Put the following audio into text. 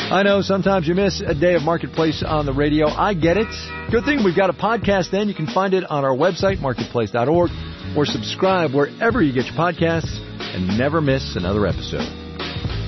I know sometimes you miss a day of Marketplace on the radio. I get it. Good thing we've got a podcast then. You can find it on our website, marketplace.org, or subscribe wherever you get your podcasts and never miss another episode.